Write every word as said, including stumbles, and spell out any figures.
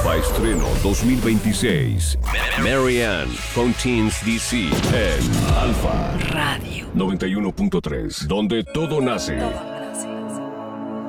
Alfa Estreno dos mil veintiséis. Marianne con Teens D C en Alfa Radio noventa y uno punto tres, donde todo nace.